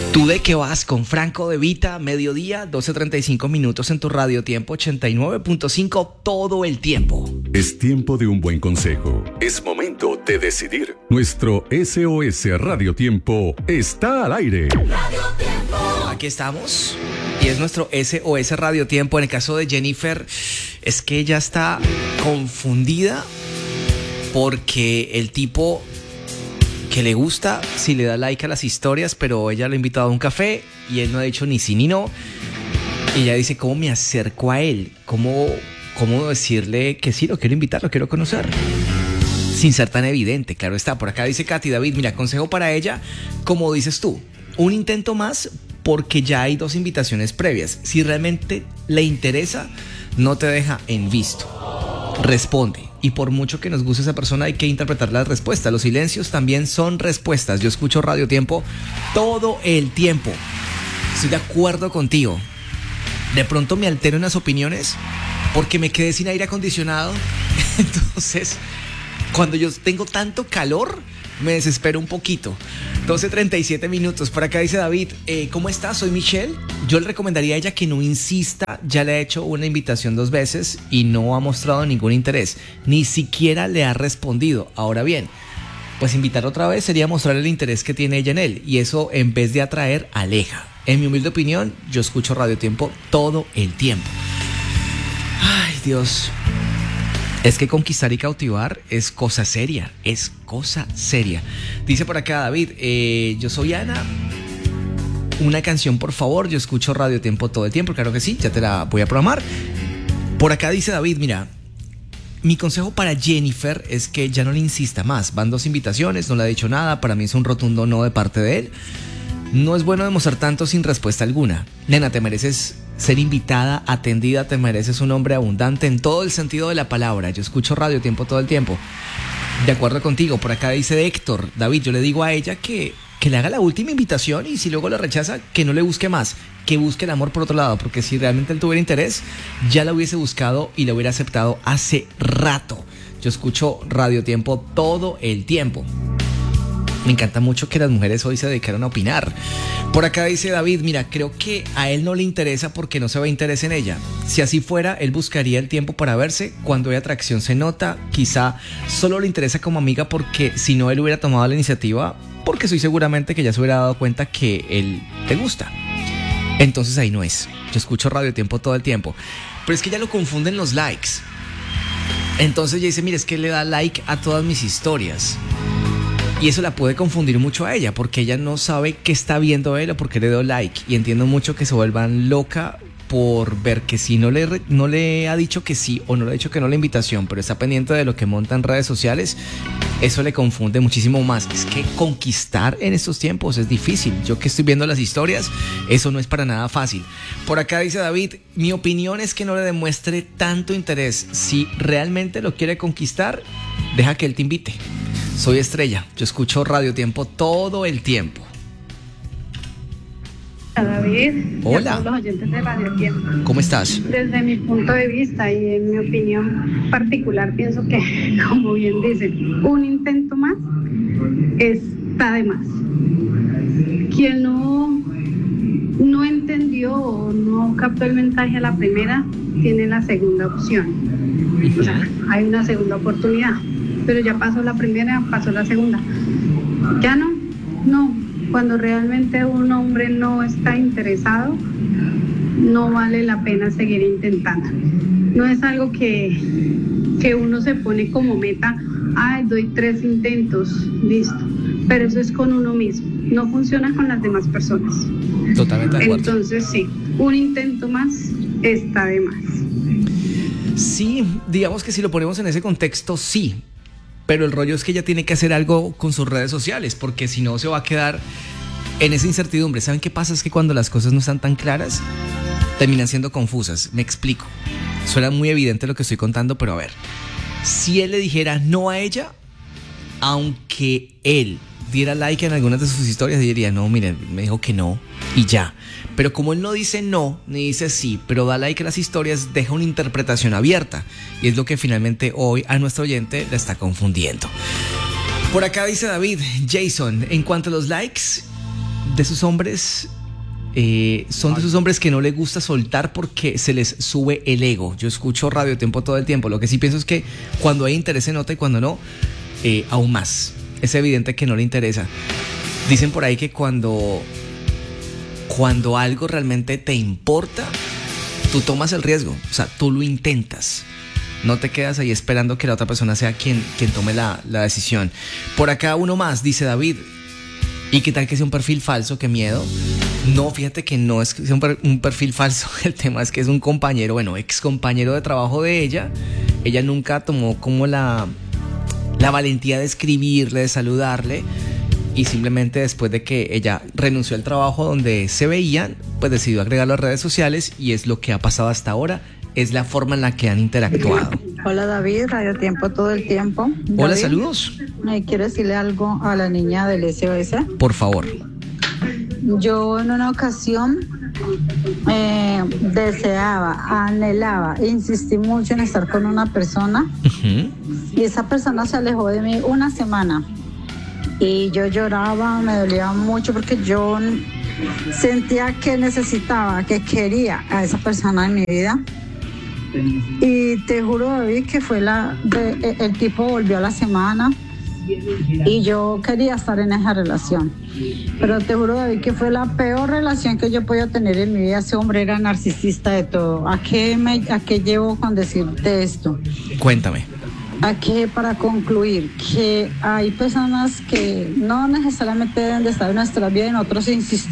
¿Tú de qué vas? Con Franco De Vita, mediodía, 12:35 minutos en tu radio tiempo, 89.5 todo el tiempo. Es tiempo de un buen consejo. Es momento de decidir. Nuestro SOS Radio Tiempo está al aire. Radio Tiempo. Aquí estamos. Y es nuestro SOS Radio Tiempo. En el caso de Jennifer, es que ella está confundida porque el tipo que le gusta, si le da like a las historias, pero ella lo ha invitado a un café y él no ha dicho ni sí ni no. Y ella dice, ¿cómo me acerco a él? ¿Cómo decirle que sí, lo quiero invitar, lo quiero conocer? Sin ser tan evidente, claro está. Por acá dice Katy, David, mira, consejo para ella, como dices tú, un intento más porque ya hay 2 invitaciones previas. Si realmente le interesa, no te deja en visto. Responde. Y por mucho que nos guste esa persona, hay que interpretar las respuestas. Los silencios también son respuestas. Yo escucho Radio Tiempo todo el tiempo. Estoy de acuerdo contigo. De pronto me altero en las opiniones porque me quedé sin aire acondicionado. Entonces, cuando yo tengo tanto calor, me desespero un poquito. 12:37 minutos. Por acá dice David, ¿cómo estás? Soy Michelle. Yo le recomendaría a ella que no insista. Ya le he hecho una invitación 2 veces y no ha mostrado ningún interés. Ni siquiera le ha respondido. Ahora bien, pues invitar otra vez sería mostrar el interés que tiene ella en él. Y eso, en vez de atraer, aleja. En mi humilde opinión, yo escucho Radio Tiempo todo el tiempo. Ay, Dios. Es que conquistar y cautivar es cosa seria, es cosa seria. Dice por acá David, yo soy Ana. Una canción, por favor. Yo escucho Radio Tiempo todo el tiempo. Claro que sí, ya te la voy a programar. Por acá dice David, mira, mi consejo para Jennifer es que ya no le insista más. Van 2 invitaciones, no le ha dicho nada. Para mí es un rotundo no de parte de él. No es bueno demostrar tanto sin respuesta alguna. Nena, te mereces ser invitada, atendida, te mereces un hombre abundante en todo el sentido de la palabra. Yo escucho Radio Tiempo todo el tiempo. De acuerdo contigo. Por acá dice Héctor, David, yo le digo a ella que le haga la última invitación y si luego la rechaza, que no le busque más, que busque el amor por otro lado, porque si realmente él tuviera interés, ya la hubiese buscado y la hubiera aceptado hace rato. Yo escucho Radio Tiempo todo el tiempo. Me encanta mucho que las mujeres hoy se dedicaron a opinar. Por acá dice David, mira, creo que a él no le interesa porque no se ve interés en ella. Si así fuera, él buscaría el tiempo para verse. Cuando hay atracción se nota. Quizá solo le interesa como amiga porque si no, él hubiera tomado la iniciativa, porque estoy seguramente que ya se hubiera dado cuenta que él te gusta. Entonces ahí no es. Yo escucho Radio Tiempo todo el tiempo. Pero es que ya lo confunden los likes. Entonces ella dice, mira, es que él le da like a todas mis historias. Y eso la puede confundir mucho a ella, porque ella no sabe qué está viendo él o por qué le dio like. Y entiendo mucho que se vuelvan loca por ver que si no le ha dicho que sí o no le ha dicho que no la invitación, pero está pendiente de lo que monta en redes sociales, eso le confunde muchísimo más. Es que conquistar en estos tiempos es difícil. Yo que estoy viendo las historias, eso no es para nada fácil. Por acá dice David, mi opinión es que no le demuestre tanto interés. Si realmente lo quiere conquistar, deja que él te invite. Soy Estrella, yo escucho Radio Tiempo todo el tiempo. David, hola. Y a todos los oyentes de Radio Tiempo. ¿Cómo estás? Desde mi punto de vista y en mi opinión particular, pienso que, como bien dicen, un intento más está de más. Quien no entendió o no captó el mensaje a la primera, tiene la segunda opción. O sea, hay una segunda oportunidad. Pero ya pasó la primera, pasó la segunda. Ya no. Cuando realmente un hombre no está interesado, no vale la pena seguir intentando. No es algo que uno se pone como meta, doy 3 intentos, listo. Pero eso es con uno mismo, no funciona con las demás personas. Totalmente de acuerdo. Entonces sí, un intento más está de más. Sí, digamos que si lo ponemos en ese contexto, sí. Pero el rollo es que ella tiene que hacer algo con sus redes sociales, porque si no se va a quedar en esa incertidumbre. ¿Saben qué pasa? Es que cuando las cosas no están tan claras, terminan siendo confusas. Me explico. Suena muy evidente lo que estoy contando, pero a ver. Si él le dijera no a ella, aunque él diera like en algunas de sus historias, diría, no, miren, me dijo que no y ya. Pero como él no dice no, ni dice sí, pero da like a las historias, deja una interpretación abierta. Y es lo que finalmente hoy a nuestro oyente la está confundiendo. Por acá dice David, Jason, en cuanto a los likes, de esos hombres... son de esos hombres que no les gusta soltar porque se les sube el ego. Yo escucho Radio Tiempo todo el tiempo. Lo que sí pienso es que cuando hay interés se nota y cuando no, aún más. Es evidente que no le interesa. Dicen por ahí que cuando algo realmente te importa, tú tomas el riesgo. O sea, tú lo intentas. No te quedas ahí esperando que la otra persona sea quien tome la decisión. Por acá uno más, dice David. ¿Y qué tal que sea un perfil falso? ¡Qué miedo! No, fíjate que no es que sea un perfil falso. El tema es que es un compañero, bueno, ex compañero de trabajo de ella. Ella nunca tomó como la valentía de escribirle, de saludarle. Y simplemente después de que ella renunció al trabajo donde se veían, pues decidió agregarlo a redes sociales. Y es lo que ha pasado hasta ahora. Es la forma en la que han interactuado. Hola David, Radio Tiempo todo el tiempo. Hola, David, saludos. Quiero decirle algo a la niña del SOS. Por favor. Yo en una ocasión deseaba, anhelaba, insistí mucho en estar con una persona. Y esa persona se alejó de mí una semana. Y yo lloraba, me dolía mucho porque yo sentía que necesitaba, que quería a esa persona en mi vida. Y te juro, David, que fue el tipo volvió a la semana y yo quería estar en esa relación. Pero te juro, David, que fue la peor relación que yo podía tener en mi vida. Ese hombre era narcisista de todo. ¿A qué llevo con decirte esto? Cuéntame. Para concluir, que hay personas que no necesariamente deben de estar en nuestra vida y nosotros insistimos